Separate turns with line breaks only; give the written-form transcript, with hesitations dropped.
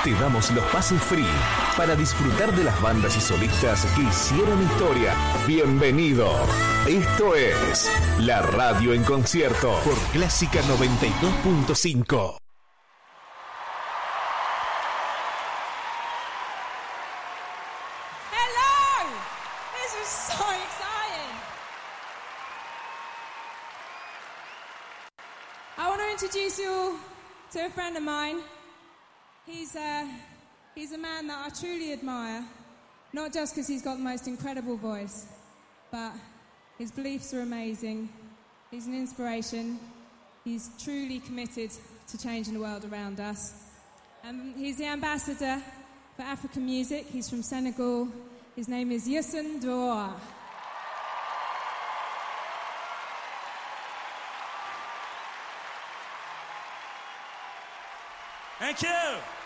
Te damos los pases free para disfrutar de las bandas y solistas que hicieron historia. Bienvenido. Esto es La Radio en Concierto por Clásica 92.5.
Hello! This is so exciting. I want to introduce you all to a friend of mine. He's a man that I truly admire, not just because he's got the most incredible voice, but his beliefs are amazing. He's an inspiration. He's truly committed to changing the world around us. He's the ambassador for African music. He's from Senegal. His name is Youssou N'Dour.
Thank you.